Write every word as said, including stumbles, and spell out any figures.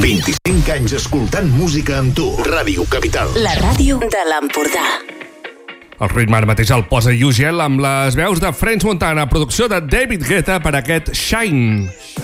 vint-i-cinc anys escoltant música amb tu. Ràdio Capital. La ràdio de l'Empordà. El ritme ara mateix el posa Yugel amb les veus de French Montana, producció de David Guetta per aquest Shine.